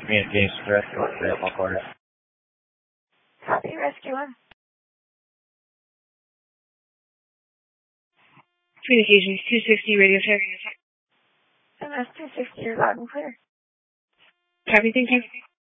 Communications Director, Grandpa Carter. Copy, Rescue 1. Communications 260, radio check. MS 260, you're loud and clear. Copy, thank you.